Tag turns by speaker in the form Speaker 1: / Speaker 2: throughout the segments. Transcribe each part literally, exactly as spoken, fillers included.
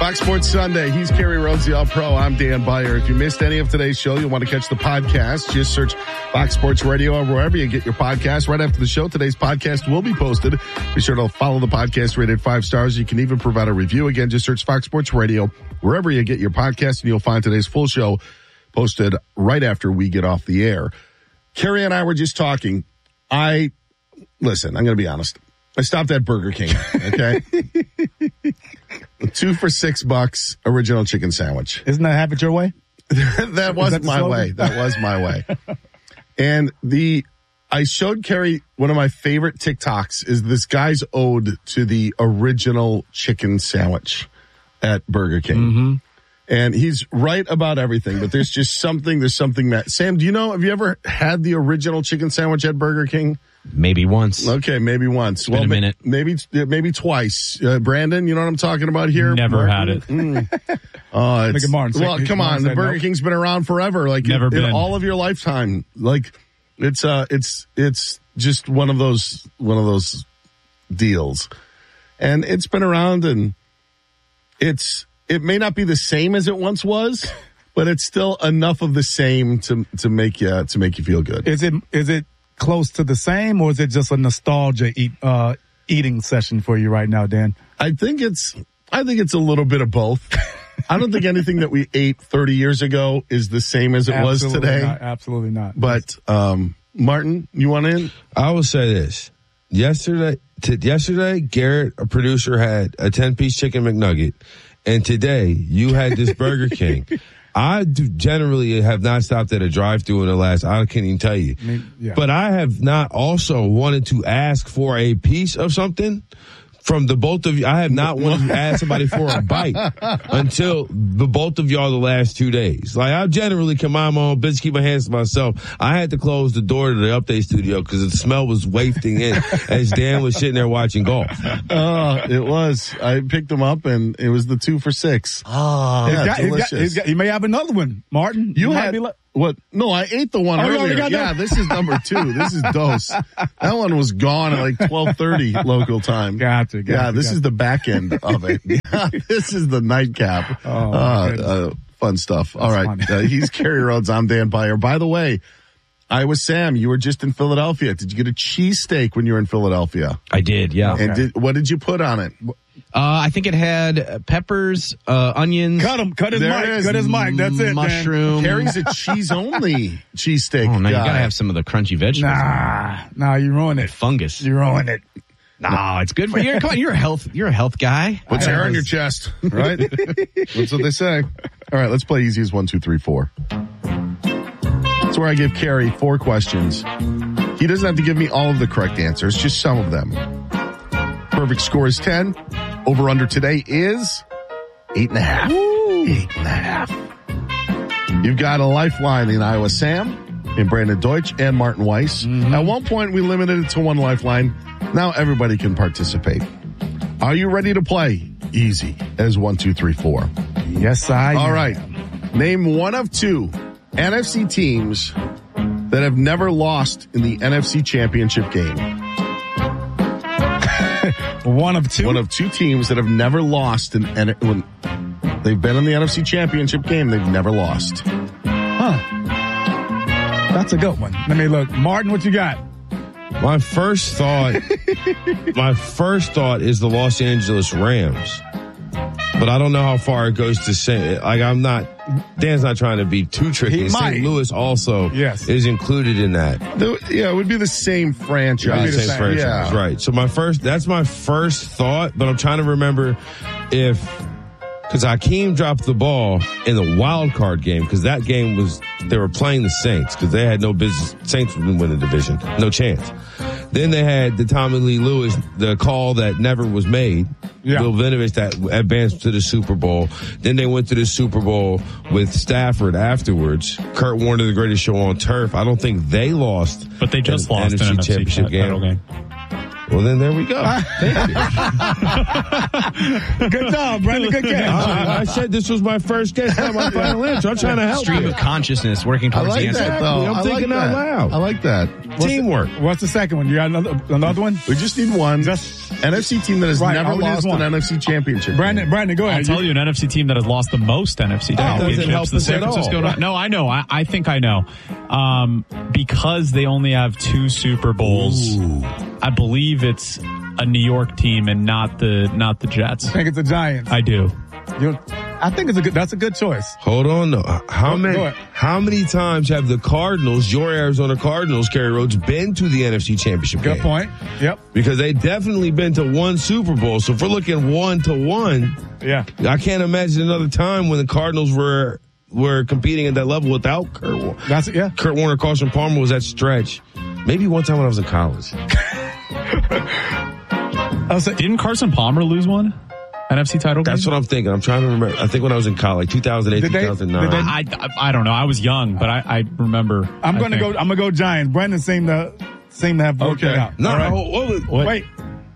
Speaker 1: Fox Sports Sunday. He's Kerry Rhodes, the All-Pro. I'm Dan Beyer. If you missed any of today's show, you'll want to catch the podcast. Just search Fox Sports Radio or wherever you get your podcast. Right after the show, today's podcast will be posted. Be sure to follow the podcast, rated five stars. You can even provide a review. Again, just search Fox Sports Radio wherever you get your podcast, and you'll find today's full show posted right after we get off the air. Kerry and I were just talking. I, listen, I'm going to be honest. I stopped at Burger King, okay? A two for six bucks original chicken sandwich.
Speaker 2: Isn't that Have It Your Way?
Speaker 1: That was that my way. That was my way. And the, I showed Kerry one of my favorite TikToks is this guy's ode to the original chicken sandwich at Burger King.
Speaker 2: Mm-hmm.
Speaker 1: And he's right about everything, but there's just something, there's something that, Sam, do you know, have you ever had the original chicken sandwich at Burger King?
Speaker 3: Maybe once.
Speaker 1: Okay, maybe once.
Speaker 3: It's
Speaker 1: well,
Speaker 3: been a minute.
Speaker 1: Maybe, maybe twice. Uh, Brandon, you know what I'm talking about here?
Speaker 3: Never
Speaker 1: Martin?
Speaker 3: had it.
Speaker 1: Mm. Uh, it's,
Speaker 2: Martin,
Speaker 1: well, come on. The Burger nope. King's been around forever. Like,
Speaker 3: Never
Speaker 1: in,
Speaker 3: been.
Speaker 1: in all of your lifetime. Like, it's, uh, it's, it's just one of those, one of those deals. And it's been around, and it's, it may not be the same as it once was, but it's still enough of the same to, to make you, to make you feel good.
Speaker 2: Is it, is it, close to the same, or is it just a nostalgia eat, uh, eating session for you right now, Dan?
Speaker 1: I think it's, I think it's a little bit of both. I don't think anything that we ate thirty years ago is the same as it
Speaker 2: Absolutely
Speaker 1: was today.
Speaker 2: Not, absolutely not.
Speaker 1: But, um, Martin, you want in?
Speaker 4: I will say this. Yesterday, t- yesterday, Garrett, a producer, had a ten-piece chicken McNugget, and today you had this Burger King. I do generally have not stopped at a drive-thru in the last, I can't even tell you.
Speaker 2: I mean, yeah.
Speaker 4: But I have not also wanted to ask for a piece of something from the both of you. I have not wanted to ask somebody for a bite until the both of y'all the last two days. Like, I generally can mind my own business, keep my hands to myself. I had to close the door to the update studio because the smell was wafting in as Dan was sitting there watching golf.
Speaker 1: Oh, it was. I picked them up, and it was the two for six.
Speaker 2: Oh,
Speaker 1: yeah,
Speaker 2: he's got,
Speaker 1: delicious.
Speaker 2: he's got, he's got, he may have another one, Martin.
Speaker 1: You,
Speaker 2: you
Speaker 1: had
Speaker 2: be like,
Speaker 1: what? No, I ate the one
Speaker 2: oh,
Speaker 1: earlier.
Speaker 2: Got
Speaker 1: yeah, this is number two. This is dose. That one was gone at like twelve thirty local time.
Speaker 2: Gotcha. gotcha
Speaker 1: yeah, this
Speaker 2: gotcha.
Speaker 1: is the back end of it. Yeah, this is the nightcap.
Speaker 2: Oh,
Speaker 1: uh, uh, fun stuff.
Speaker 2: That's
Speaker 1: All right. Uh, he's Kerry Rhodes. I'm Dan Beyer. By the way, I was Sam. You were just in Philadelphia. Did you get a cheesesteak when you were in Philadelphia?
Speaker 3: I did, yeah.
Speaker 1: And
Speaker 2: Okay.
Speaker 1: did, what did you put on it?
Speaker 3: Uh, I think it had peppers, uh, onions.
Speaker 2: Cut him. Cut his
Speaker 1: There
Speaker 2: mic.
Speaker 1: it is.
Speaker 2: Cut his mic. That's it,
Speaker 3: Mushroom.
Speaker 1: Carrie's a cheese-only cheesesteak
Speaker 3: Oh, no, you
Speaker 1: guy.
Speaker 3: gotta have some of the crunchy vegetables.
Speaker 2: Nah. Nah, you ruined it.
Speaker 3: Fungus.
Speaker 2: You ruined it.
Speaker 3: No, it's good for you. Come on, you're a health, you're a health guy.
Speaker 1: What's hair on your chest, right? That's what they say. All right, let's play easy as one, two, three, four. That's where I give Kerry four questions. He doesn't have to give me all of the correct answers, just some of them. Perfect score is ten. Over under today is eight and a half. Ooh. Eight and a half. You've got a lifeline in Iowa Sam, in Brandon Deutsch, and Martin Weiss. Mm-hmm. At one point, we limited it to one lifeline. Now everybody can participate. Are you ready to play? Easy as one, two, three, four.
Speaker 2: Yes, I
Speaker 1: All
Speaker 2: am.
Speaker 1: right. Name one of two N F C teams that have never lost in the N F C Championship game.
Speaker 2: One of two?
Speaker 1: One of two teams that have never lost in N- when they've been in the N F C Championship game. They've never lost.
Speaker 2: Huh. That's a good one. Let me look. Martin, what you got?
Speaker 4: My first thought, my first thought is the Los Angeles Rams. But I don't know how far it goes to say, like, I'm not, Dan's not trying to be too tricky.
Speaker 2: He might.
Speaker 4: Saint Louis also
Speaker 2: Yes.
Speaker 4: is included in that.
Speaker 1: The, yeah, it would be the same franchise.
Speaker 4: Right,
Speaker 2: the
Speaker 4: same
Speaker 2: same.
Speaker 4: franchise,
Speaker 1: Yeah.
Speaker 4: right. So my first, that's my first thought, but I'm trying to remember if, because Hakeem dropped the ball in the wild card game, because that game was, they were playing the Saints, because they had no business, Saints wouldn't win the division, no chance. Then they had the Tommy Lee Lewis, the call that never was made.
Speaker 2: Yeah.
Speaker 4: Bill Vinovich that advanced to the Super Bowl. Then they went to the Super Bowl with Stafford afterwards. Kurt Warner, the greatest show on turf. I don't think they lost.
Speaker 5: But they just
Speaker 4: an
Speaker 5: lost an N F C
Speaker 4: championship
Speaker 5: title game.
Speaker 4: Well, then there we go. Thank you.
Speaker 2: Good job, Brandon. Good catch.
Speaker 4: I, I said this was my first guess, not my final answer. I'm trying to help
Speaker 3: Stream
Speaker 4: you.
Speaker 3: of consciousness working
Speaker 1: I
Speaker 3: towards
Speaker 1: like
Speaker 3: the answer.
Speaker 1: that, though.
Speaker 4: I'm
Speaker 1: I
Speaker 4: thinking
Speaker 1: like
Speaker 4: out
Speaker 1: that.
Speaker 4: loud.
Speaker 1: I like that.
Speaker 4: Teamwork.
Speaker 2: What's the second one? You got another, another one?
Speaker 1: We just need one.
Speaker 2: Just-
Speaker 1: N F C team that has
Speaker 2: Right,
Speaker 1: never
Speaker 2: all we need is
Speaker 1: lost
Speaker 2: one.
Speaker 1: an N F C championship.
Speaker 2: Brandon, Brandon, go
Speaker 5: I'll
Speaker 2: ahead.
Speaker 5: tell you an N F C team that has lost the most N F C
Speaker 4: That doesn't
Speaker 5: championships.
Speaker 4: help
Speaker 5: The
Speaker 4: us
Speaker 5: San
Speaker 4: at all.
Speaker 5: Francisco. No, I know. I, I think I know. Um, because they only have two Super Bowls.
Speaker 4: Ooh.
Speaker 5: I believe it's a New York team and not the not the Jets.
Speaker 2: I think it's the Giants.
Speaker 5: I do.
Speaker 2: You- I think it's a good. That's a good choice.
Speaker 4: Hold on, though. How
Speaker 2: Go-
Speaker 4: many?
Speaker 2: go ahead.
Speaker 4: How many times have the Cardinals, your Arizona Cardinals, Kerry Rhodes, been to the N F C Championship
Speaker 2: Good
Speaker 4: game?
Speaker 2: point. Yep.
Speaker 4: Because they definitely been to one Super Bowl. So if we're looking one to one,
Speaker 2: Yeah.
Speaker 4: I can't imagine another time when the Cardinals were were competing at that level without Kurt. Wa-
Speaker 2: That's yeah.
Speaker 4: Kurt Warner, Carson Palmer was that stretch. Maybe one time when I was in college.
Speaker 2: I was like,
Speaker 5: Didn't Carson Palmer lose one N F C title game?
Speaker 4: That's what I'm thinking. I'm trying to remember. I think when I was in college, two thousand eight,
Speaker 2: Did they-
Speaker 4: two thousand nine.
Speaker 2: did they-
Speaker 5: I, I I don't know. I was young, but I, I remember.
Speaker 2: I'm
Speaker 5: I
Speaker 2: going to go.
Speaker 5: think.
Speaker 2: I'm going to go Giants. Brandon seemed to seemed to have worked
Speaker 1: Okay.
Speaker 2: it out.
Speaker 4: no,
Speaker 2: All right.
Speaker 4: what was- what?
Speaker 2: Wait.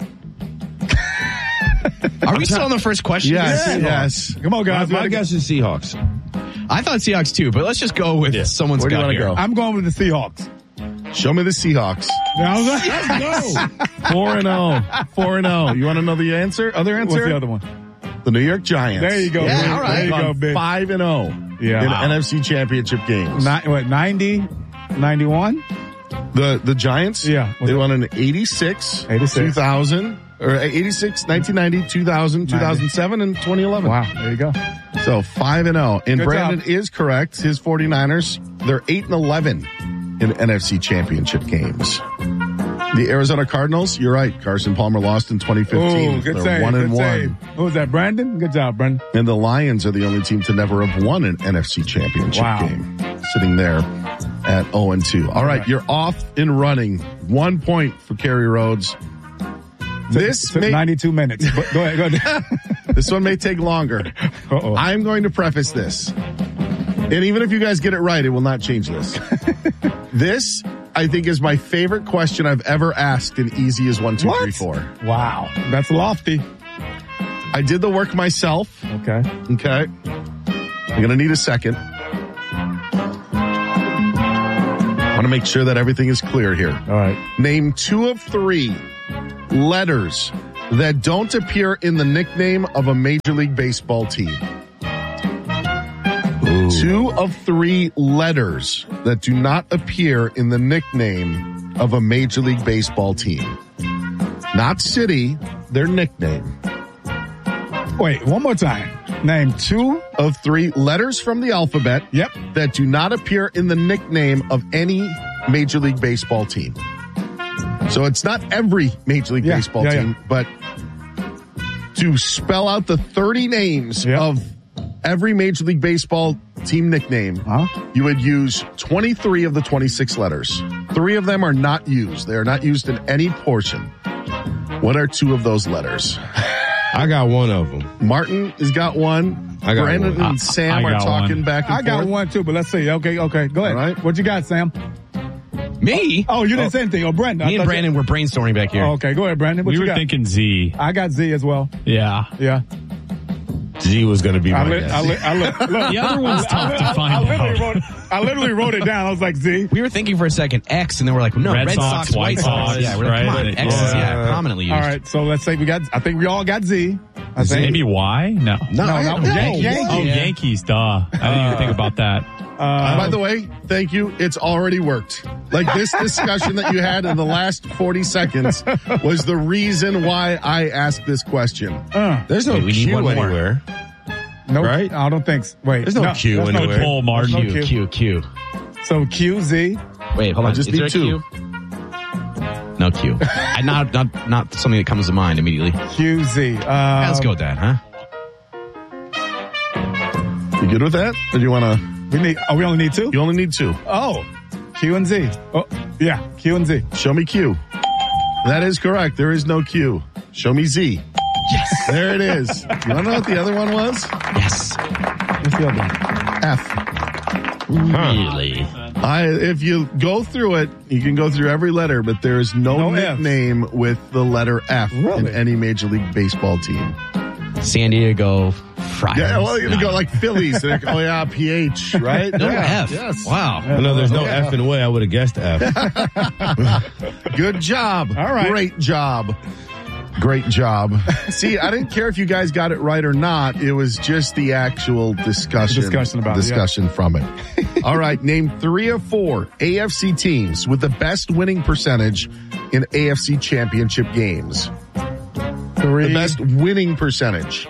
Speaker 3: Are we still on the first question?
Speaker 1: Yes,
Speaker 4: Yeah.
Speaker 1: yes.
Speaker 2: Come on,
Speaker 4: My,
Speaker 2: guys.
Speaker 4: my guess is Seahawks.
Speaker 3: I thought Seahawks too, but let's just go with someone's
Speaker 1: Where do you
Speaker 3: gut
Speaker 1: wanna
Speaker 3: here.
Speaker 1: go?
Speaker 2: I'm going with the Seahawks.
Speaker 1: Show me the Seahawks.
Speaker 2: Now, let's
Speaker 4: go.
Speaker 1: Four and zero. Four and zero. You want to know the answer? Other answer?
Speaker 2: What's the other one?
Speaker 1: The New York Giants.
Speaker 2: There you go.
Speaker 3: Yeah,
Speaker 2: Big.
Speaker 3: all right.
Speaker 2: There you go,
Speaker 1: Gone
Speaker 2: big.
Speaker 1: Five and zero.
Speaker 2: Yeah.
Speaker 1: In
Speaker 2: Wow.
Speaker 1: N F C championship games.
Speaker 2: Ni- what, ninety, ninety-one?
Speaker 1: The the Giants.
Speaker 2: Yeah.
Speaker 1: They won in eighty-six,
Speaker 2: eighty-six.
Speaker 1: two thousand, or eighty-six, nineteen ninety, two thousand, two thousand seven, and twenty eleven.
Speaker 2: Wow. There you go.
Speaker 1: So five and zero. And
Speaker 2: Good
Speaker 1: Brandon
Speaker 2: job.
Speaker 1: is correct. His 49ers, they're eight and eleven in N F C championship games. The Arizona Cardinals, you're right. Carson Palmer lost in twenty fifteen.
Speaker 2: Oh, good
Speaker 1: They're
Speaker 2: save.
Speaker 1: one
Speaker 2: Good
Speaker 1: and
Speaker 2: save.
Speaker 1: one.
Speaker 2: Who was that, Brandon? Good job, Brandon.
Speaker 1: And the Lions are the only team to never have won an N F C championship
Speaker 2: Wow.
Speaker 1: game. Sitting there at oh and two. All right,
Speaker 2: right.
Speaker 1: you're off and running. One point for Kerry Rhodes. This
Speaker 2: Took
Speaker 1: may,
Speaker 2: ninety-two minutes. But go ahead. Go ahead.
Speaker 1: this one may take longer.
Speaker 2: Uh-oh.
Speaker 1: I'm going to preface this. And even if you guys get it right, it will not change this. This, I think, is my favorite question I've ever asked in Easy as one, two,
Speaker 2: What?
Speaker 1: three, four.
Speaker 2: Wow. That's lofty.
Speaker 1: I did the work myself.
Speaker 2: Okay.
Speaker 1: Okay. I'm going to need a second. I want to make sure that everything is clear here.
Speaker 2: All right.
Speaker 1: Name two of three letters that don't appear in the nickname of a Major League Baseball team. Two of three letters that do not appear in the nickname of a Major League Baseball team. Not city, their nickname.
Speaker 2: Wait, one more time. Name two.
Speaker 1: Of three letters from the alphabet
Speaker 2: Yep.
Speaker 1: that do not appear in the nickname of any Major League Baseball team. So it's not every Major League
Speaker 2: Yeah,
Speaker 1: Baseball
Speaker 2: yeah,
Speaker 1: team, but to spell out the thirty names
Speaker 2: Yep.
Speaker 1: of every Major League Baseball team nickname,
Speaker 2: Huh?
Speaker 1: you would use twenty-three of the twenty-six letters. Three of them are not used. They are not used in any portion. What are two of those letters?
Speaker 4: I got one of them.
Speaker 1: Martin has got one.
Speaker 4: I got
Speaker 1: Brandon
Speaker 4: one.
Speaker 1: and
Speaker 5: I-
Speaker 1: Sam
Speaker 5: I
Speaker 1: are
Speaker 5: got
Speaker 1: talking
Speaker 5: one.
Speaker 1: back and
Speaker 2: I got
Speaker 1: forth.
Speaker 2: one too, but let's see. Okay, okay. Go ahead.
Speaker 1: All right.
Speaker 2: What you got, Sam?
Speaker 3: Me?
Speaker 2: Oh, you didn't say anything. Oh, Brandon. I
Speaker 3: Me and
Speaker 2: thought
Speaker 3: Brandon were brainstorming back
Speaker 2: You,
Speaker 3: here.
Speaker 2: oh, okay, go ahead, Brandon. What
Speaker 5: we
Speaker 2: you
Speaker 5: were
Speaker 2: got?
Speaker 5: thinking Z.
Speaker 2: I got Z as well.
Speaker 5: Yeah.
Speaker 2: Yeah.
Speaker 4: Z was going to be
Speaker 2: I,
Speaker 4: my
Speaker 2: li-
Speaker 4: guess.
Speaker 2: I, li- I li- look.
Speaker 5: The other one's tough to
Speaker 2: I,
Speaker 5: find
Speaker 2: literally
Speaker 5: out.
Speaker 2: wrote, I literally wrote it down. I was like, Z.
Speaker 3: We were thinking for a second X, and then we're like, no,
Speaker 5: Red
Speaker 3: Red,
Speaker 5: Sox,
Speaker 3: Sox,
Speaker 5: White
Speaker 3: White Sox.
Speaker 5: Sox,
Speaker 3: Yeah, we're like,
Speaker 5: right?
Speaker 3: come on, X is
Speaker 4: Yeah.
Speaker 3: yeah, prominently used.
Speaker 2: All right, so let's say we got, I think we all got Z. I think.
Speaker 5: Maybe Y? No.
Speaker 2: No, no, Yan- Yankees.
Speaker 5: Oh, Yankees, duh. I didn't even think about that.
Speaker 2: Uh,
Speaker 1: By the way, thank you. It's already worked. Like this discussion that you had in the last forty seconds was the reason why I asked this question.
Speaker 2: uh,
Speaker 4: There's no
Speaker 3: Wait, we need
Speaker 4: Q
Speaker 3: one more.
Speaker 4: anywhere.
Speaker 2: nope,
Speaker 4: Right?
Speaker 2: I don't think so. Wait.
Speaker 4: There's no Q
Speaker 2: there's no
Speaker 4: anywhere.
Speaker 5: Good pull, Martin.
Speaker 2: No
Speaker 3: Q,
Speaker 2: Q.
Speaker 3: Q, Q.
Speaker 2: So Q, Z.
Speaker 3: Wait, hold on.
Speaker 1: just
Speaker 3: is
Speaker 1: need
Speaker 3: there a
Speaker 1: two.
Speaker 3: Q? No Q. I, not, not, not something that comes to mind immediately.
Speaker 2: Q, Z. Uh,
Speaker 3: Yeah, let's go with that, huh?
Speaker 1: You good with that? Or do you want to?
Speaker 2: We need, oh, we only need two?
Speaker 1: You only need two.
Speaker 2: Oh, Q and Z. Oh, yeah, Q and Z.
Speaker 1: Show me Q. That is correct. There is no Q. Show me Z.
Speaker 3: Yes.
Speaker 1: There it is. You want to know what the other one was?
Speaker 3: Yes.
Speaker 2: What's the other one?
Speaker 1: F.
Speaker 3: Really?
Speaker 1: I, if you go through it, you can go through every letter, but there is no,
Speaker 2: No Fs.
Speaker 1: nickname with the letter F
Speaker 2: Really?
Speaker 1: in any Major League Baseball team.
Speaker 3: San Diego Friars.
Speaker 1: Yeah, well, you're going to
Speaker 3: No.
Speaker 1: go like Phillies. They're like, oh, yeah, P H, right?
Speaker 3: No
Speaker 1: Yeah.
Speaker 3: F.
Speaker 1: Yes.
Speaker 3: Wow.
Speaker 4: I know there's no F in the way. I would have guessed F.
Speaker 1: Good job.
Speaker 2: All right.
Speaker 1: Great job. Great job. See, I didn't care if you guys got it right or not. It was just the actual discussion.
Speaker 2: Discussion about it, yeah.
Speaker 1: discussion from it. All right. Name three or four A F C teams with the best winning percentage in A F C championship games.
Speaker 2: Three
Speaker 1: The best winning percentage.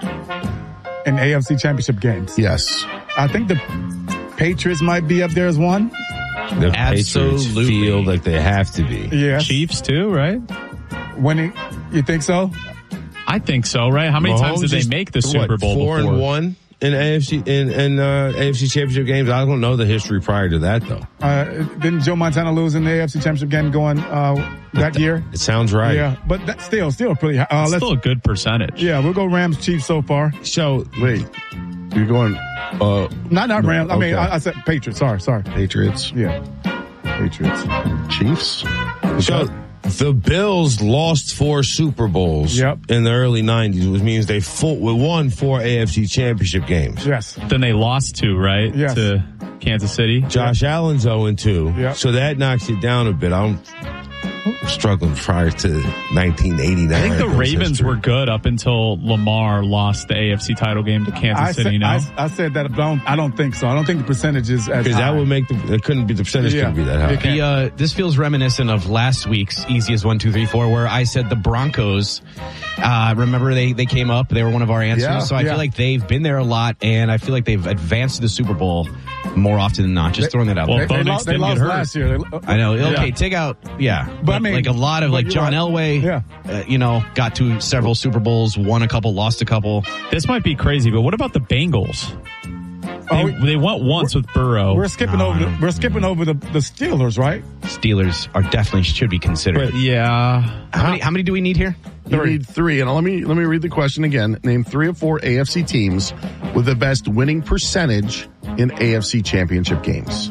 Speaker 2: in A F C championship games.
Speaker 1: Yes.
Speaker 2: I think the Patriots might be up there as one.
Speaker 4: The
Speaker 3: Absolutely.
Speaker 4: Patriots feel like they have to be.
Speaker 2: Yeah.
Speaker 5: Chiefs too, right?
Speaker 2: Winning. You think so?
Speaker 5: I think so, right? How many times
Speaker 4: Mahomes
Speaker 5: did they
Speaker 4: is,
Speaker 5: make the
Speaker 4: what,
Speaker 5: Super Bowl
Speaker 4: Four
Speaker 5: before?
Speaker 4: and one in A F C in, in uh, A F C championship games. I don't know the history prior to that though.
Speaker 2: Uh, didn't Joe Montana lose in the A F C championship game going uh, that year?
Speaker 4: It sounds right.
Speaker 2: Yeah, but that's still, still pretty high. Uh, let's,
Speaker 5: Still a good percentage.
Speaker 2: yeah, we'll go Rams Chiefs so far.
Speaker 4: So
Speaker 1: Wait. You're going, uh,
Speaker 2: Not not
Speaker 1: No,
Speaker 2: Rams. I mean,
Speaker 1: okay.
Speaker 2: I, I said Patriots. Sorry, sorry.
Speaker 1: Patriots,
Speaker 2: Yeah, Patriots.
Speaker 1: Chiefs.
Speaker 4: so the Bills lost four Super Bowls
Speaker 2: Yep.
Speaker 4: in the early nineties, which means they full, won four A F C championship games.
Speaker 2: Yes.
Speaker 5: Then they lost two, right?
Speaker 2: Yes.
Speaker 5: To Kansas City.
Speaker 4: Josh Allen's oh and two.
Speaker 2: Yep.
Speaker 4: So that knocks it down a bit. I'm struggling prior to nineteen eighty-nine.
Speaker 5: I think the
Speaker 4: Bills
Speaker 5: Ravens
Speaker 4: history.
Speaker 5: were good up until Lamar lost the A F C title game to Kansas
Speaker 2: I
Speaker 5: City.
Speaker 2: said,
Speaker 5: No,
Speaker 2: I, I said that. I don't, I don't think so. I don't think the percentage is as
Speaker 4: Because
Speaker 2: high.
Speaker 4: that would make the, it couldn't be, the percentage
Speaker 2: Yeah.
Speaker 4: couldn't be that high.
Speaker 2: It can't.
Speaker 3: The, uh, this feels reminiscent of last week's easiest one, two, three, four, where I said the Broncos. Uh, remember they, they came up, they were one of our answers.
Speaker 1: Yeah,
Speaker 3: so I
Speaker 2: yeah.
Speaker 3: feel like they've been there a lot and I feel like they've advanced to the Super Bowl more often than not. Just throwing that out
Speaker 5: Well,
Speaker 2: They,
Speaker 3: there.
Speaker 2: they,
Speaker 5: Bo
Speaker 2: lost,
Speaker 5: Nix
Speaker 2: they
Speaker 5: didn't
Speaker 2: lost
Speaker 5: get hurt.
Speaker 2: last year. They-
Speaker 3: I know.
Speaker 2: Yeah.
Speaker 3: Okay, take out, yeah. But,
Speaker 2: I mean,
Speaker 3: like a lot of,
Speaker 2: but
Speaker 3: like
Speaker 2: you're
Speaker 3: John
Speaker 2: right.
Speaker 3: Elway,
Speaker 2: Yeah.
Speaker 3: uh, you know, got to several Super Bowls, won a couple, lost a couple.
Speaker 5: this might be crazy, but what about the Bengals? They,
Speaker 2: Oh,
Speaker 5: they went once with Burrow.
Speaker 2: We're skipping
Speaker 3: No,
Speaker 2: over.
Speaker 3: I
Speaker 2: The,
Speaker 3: don't-
Speaker 2: we're skipping over the, the Steelers, right?
Speaker 3: Steelers are definitely should be considered.
Speaker 5: yeah.
Speaker 3: how many, how many do we need here?
Speaker 1: You need three. And let me, let me read the question again. Name three or four A F C teams with the best winning percentage in A F C championship games.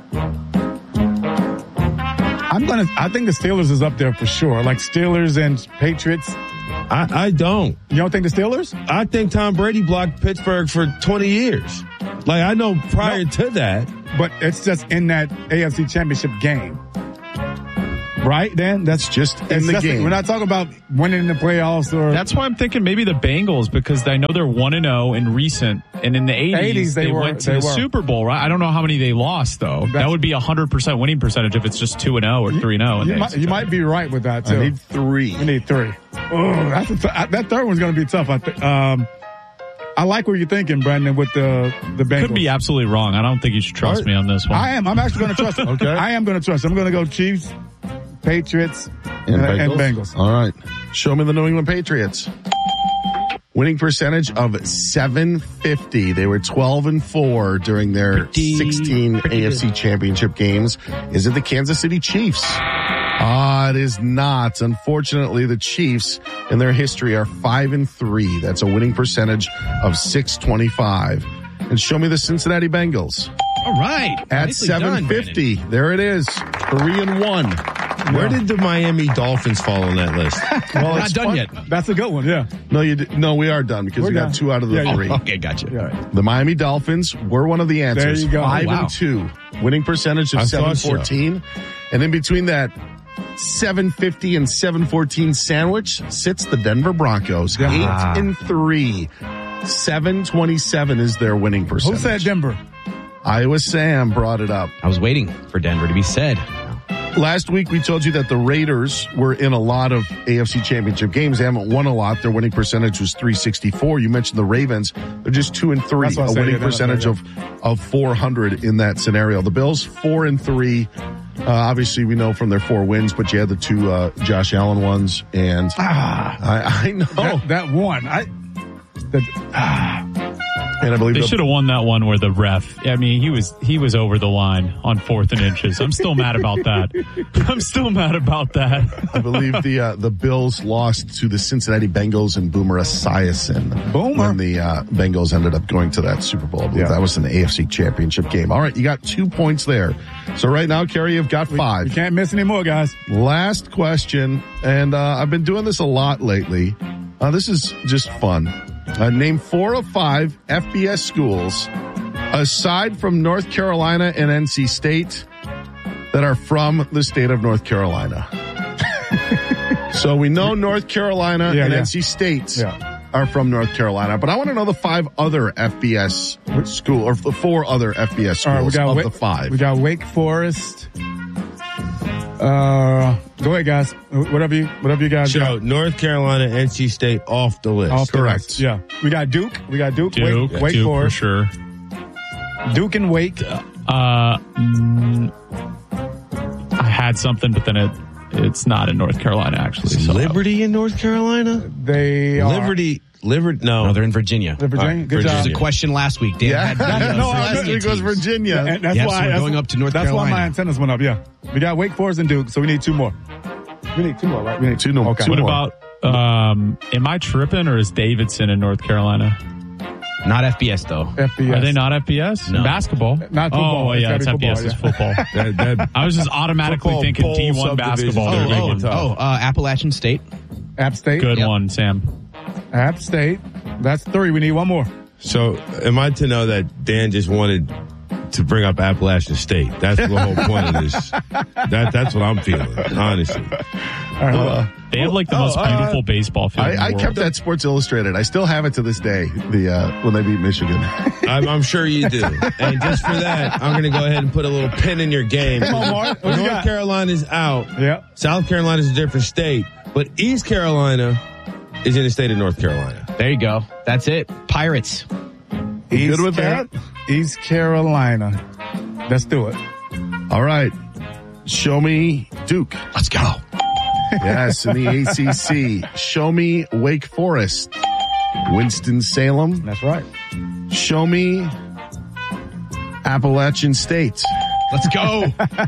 Speaker 2: I'm gonna. I think the Steelers is up there for sure. Like Steelers and Patriots.
Speaker 4: I, I don't.
Speaker 2: You don't think the Steelers?
Speaker 4: I think Tom Brady blocked Pittsburgh for twenty years. Like, I know prior
Speaker 2: No.
Speaker 4: to that.
Speaker 2: But it's just in that A F C championship game, right? Dan, that's
Speaker 1: Just in
Speaker 2: it's
Speaker 1: the
Speaker 2: just-
Speaker 1: game.
Speaker 2: We're not talking about winning the playoffs or.
Speaker 5: That's why I'm thinking maybe the Bengals because I know they're one and zero in recent, and in the eighties,
Speaker 2: eighties
Speaker 5: they,
Speaker 2: they were-
Speaker 5: went to
Speaker 2: they
Speaker 5: the
Speaker 2: were.
Speaker 5: Super Bowl. Right? I don't know how many they lost though. That
Speaker 2: That's-
Speaker 5: would be a hundred percent winning percentage if it's just two and zero or three and zero.
Speaker 2: you, might, you might be right with that
Speaker 1: I
Speaker 2: too.
Speaker 1: need three.
Speaker 2: You need three. Oh, that's a t- that third one's going to be tough. I think. Um, I like what you're thinking, Brandon, with the the Bengals.
Speaker 5: Could be absolutely wrong. I don't think you should trust me on this one.
Speaker 2: I am. I'm actually going to trust.
Speaker 1: Okay.
Speaker 2: I am going to trust. I'm going to go Chiefs, Patriots, and, and Bengals.
Speaker 1: All right. Show me the New England Patriots. Winning percentage of seven fifty. They were twelve and four during their
Speaker 3: Pretty-
Speaker 1: sixteen
Speaker 3: pretty
Speaker 1: A F C
Speaker 3: good.
Speaker 1: championship games. Is it the Kansas City Chiefs? Ah, it is not. Unfortunately, the Chiefs in their history are five and three. That's a winning percentage of six twenty-five. And show me the Cincinnati Bengals.
Speaker 3: All right.
Speaker 1: At
Speaker 3: Nicely done,
Speaker 1: seven fifty. There it is. Three and one.
Speaker 4: Where did the Miami Dolphins fall on that list?
Speaker 1: Well,
Speaker 3: We're
Speaker 1: it's
Speaker 3: not done
Speaker 1: fun.
Speaker 3: yet.
Speaker 2: That's a good one. Yeah.
Speaker 1: No, you did, no, we are done because
Speaker 2: We're
Speaker 1: we got
Speaker 2: done.
Speaker 1: two out of the
Speaker 2: Yeah, yeah.
Speaker 1: three.
Speaker 3: Okay, gotcha.
Speaker 2: Yeah.
Speaker 1: The Miami Dolphins were one of the answers.
Speaker 2: There you go.
Speaker 1: Five
Speaker 3: Oh, wow.
Speaker 1: and two. Winning percentage of
Speaker 4: I
Speaker 1: seven
Speaker 4: thought so.
Speaker 1: fourteen. And in between that seven fifty and seven fourteen sandwich sits the Denver Broncos.
Speaker 2: Yeah.
Speaker 1: Eight and three. seven twenty-seven is their winning
Speaker 2: Who
Speaker 1: percentage.
Speaker 2: said Denver?
Speaker 1: Iowa Sam brought it up.
Speaker 3: I was waiting for Denver to be said.
Speaker 1: Last week we told you that the Raiders were in a lot of A F C championship games. They haven't won a lot. Their winning percentage was three sixty-four. You mentioned the Ravens. They're just two and three.
Speaker 2: That's what I
Speaker 1: A
Speaker 2: said,
Speaker 1: winning
Speaker 2: yeah, they're not
Speaker 1: percentage
Speaker 2: there
Speaker 1: of, of four hundred in that scenario. The Bills, four and three. Uh, obviously we know from their four wins, but you had the two, uh, Josh Allen ones. And
Speaker 2: Ah,
Speaker 1: I, I know.
Speaker 2: that, that one. I. That, ah.
Speaker 1: And I believe
Speaker 5: They
Speaker 1: the-
Speaker 5: should have won that one where the ref, I mean, he was he was over the line on fourth and inches. I'm still mad about that. I'm still mad about that.
Speaker 1: I believe the uh, the Bills lost to the Cincinnati Bengals and Boomer Esiason.
Speaker 2: Boomer.
Speaker 1: When the uh, Bengals ended up going to that Super Bowl. I believe
Speaker 2: Yeah.
Speaker 1: that was an A F C Championship game. All right, you got two points there. So right now, Kerry, you've got five.
Speaker 2: You can't miss any more, guys.
Speaker 1: Last question, and uh, I've been doing this a lot lately. Uh, this is just fun. Uh, name four of five F B S schools, aside from North Carolina and N C State, that are from the state of North Carolina. So we know North Carolina
Speaker 2: Yeah,
Speaker 1: and
Speaker 2: yeah.
Speaker 1: N C State
Speaker 2: Yeah.
Speaker 1: are from North Carolina, but I want to know the five other F B S school, or the four other F B S schools
Speaker 2: All right, we got
Speaker 1: of
Speaker 2: Wake,
Speaker 1: the five.
Speaker 2: We got Wake Forest. Uh, go ahead, guys. Whatever you, whatever you guys
Speaker 4: So
Speaker 2: got.
Speaker 4: North Carolina, N C State off the list.
Speaker 2: Off the
Speaker 1: correct.
Speaker 2: list. Yeah, we got Duke. We got Duke.
Speaker 5: Duke,
Speaker 2: Wake, Wake
Speaker 5: Duke for
Speaker 2: Forest.
Speaker 5: sure.
Speaker 2: Duke and Wake.
Speaker 5: Uh, mm, I had something, but then it it's not in North Carolina actually. So
Speaker 4: Liberty in North Carolina?
Speaker 2: They are.
Speaker 4: Liberty, Liberty, no.
Speaker 3: No, they're in Virginia.
Speaker 2: The Virginia.
Speaker 4: All right,
Speaker 2: Good
Speaker 3: There
Speaker 2: job.
Speaker 3: was a question last week. Dan
Speaker 1: Yeah.
Speaker 3: had the, uh,
Speaker 2: No, I-
Speaker 3: Virginia
Speaker 1: It goes
Speaker 3: teams.
Speaker 1: Virginia.
Speaker 2: And that's
Speaker 3: Yes,
Speaker 2: why
Speaker 3: we're
Speaker 2: that's,
Speaker 3: going up to North
Speaker 2: that's
Speaker 3: Carolina.
Speaker 2: why my antennas went up. Yeah, we got Wake Forest and Duke, so we need two more. We need two more, right? We need
Speaker 1: Two more.
Speaker 2: Okay.
Speaker 1: Two
Speaker 5: What
Speaker 1: more.
Speaker 5: about? Um, am I tripping or is Davidson in North Carolina?
Speaker 3: Not F B S though.
Speaker 2: F B S.
Speaker 5: Are they not F B S?
Speaker 3: No.
Speaker 5: Basketball?
Speaker 2: Not football.
Speaker 5: Oh,
Speaker 2: It's
Speaker 5: yeah,
Speaker 2: gotta
Speaker 5: it's
Speaker 2: be
Speaker 5: F B S is
Speaker 2: football,
Speaker 5: football.
Speaker 4: That, that,
Speaker 5: I was just automatically
Speaker 4: Football
Speaker 5: thinking
Speaker 4: bowl
Speaker 5: D one
Speaker 4: subdivision.
Speaker 5: basketball.
Speaker 4: Oh,
Speaker 5: They're
Speaker 4: oh,
Speaker 5: making tough.
Speaker 3: Oh, uh, Appalachian State.
Speaker 2: App State.
Speaker 5: Good
Speaker 3: Yep.
Speaker 5: one, Sam.
Speaker 2: App State. That's three. We need one more.
Speaker 4: so am I to know that Dan just wanted to bring up Appalachian State? That's the whole point of this. That, that's what I'm feeling, honestly.
Speaker 2: All right.
Speaker 1: Uh,
Speaker 5: They have like the
Speaker 1: Oh,
Speaker 5: most
Speaker 1: uh,
Speaker 5: beautiful baseball field in the
Speaker 1: I, I
Speaker 5: world.
Speaker 1: kept that Sports Illustrated. I still have it to this day. The uh, when they beat Michigan.
Speaker 4: I'm, I'm sure you do. And just for that, I'm going to go ahead and put a little pin in your game.
Speaker 2: Come on, Mark. What you
Speaker 4: North
Speaker 2: got?
Speaker 4: Carolina's out.
Speaker 2: Yeah.
Speaker 4: South Carolina's a different state. But East Carolina is in the state of North Carolina.
Speaker 3: There you go. That's it. Pirates.
Speaker 1: You good with
Speaker 2: Car-
Speaker 1: that?
Speaker 2: East Carolina. Let's do it.
Speaker 1: All right. Show me Duke.
Speaker 3: Let's go.
Speaker 1: Yes, in the A C C. Show me Wake Forest. Winston-Salem.
Speaker 2: That's right.
Speaker 1: Show me Appalachian State.
Speaker 3: Let's go.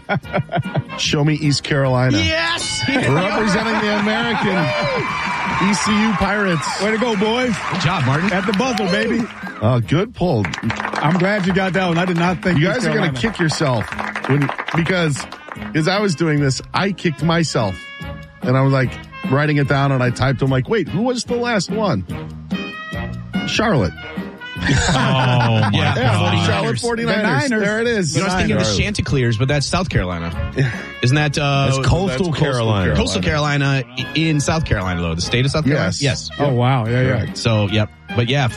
Speaker 1: Show me East Carolina.
Speaker 3: Yes.
Speaker 1: Representing the American E C U Pirates.
Speaker 2: Way to go, boys.
Speaker 3: Good job, Martin.
Speaker 2: At the buzzer, baby.
Speaker 1: Uh, good pull.
Speaker 2: I'm glad you got that one. I did not think
Speaker 1: You
Speaker 2: East
Speaker 1: guys are going
Speaker 2: Carolina.
Speaker 1: to kick yourself when, because as I was doing this, I kicked myself and I was like writing it down and I typed, I'm like, wait, who was the last one? Charlotte.
Speaker 5: Oh, my
Speaker 3: Yeah.
Speaker 5: God.
Speaker 1: Charlotte
Speaker 2: forty-niners.
Speaker 1: forty-niners.
Speaker 2: The Niners.
Speaker 1: There it is.
Speaker 3: You know, I was thinking of the Chanticleers, but that's South Carolina. Isn't that uh,
Speaker 4: That's coastal
Speaker 1: that's
Speaker 4: Carolina.
Speaker 3: Coastal Carolina i- in South Carolina, though? The state of South Carolina?
Speaker 1: Yes.
Speaker 3: Yes.
Speaker 2: Oh, wow. Yeah, yeah.
Speaker 1: Correct.
Speaker 3: So, yep. But yeah,